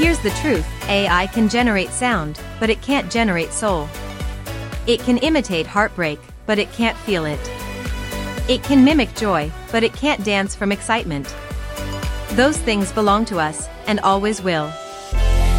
Here's the truth: AI can generate sound, but it can't generate soul. It can imitate heartbreak, but it can't feel it. It can mimic joy, but it can't dance from excitement. Those things belong to us, and always will.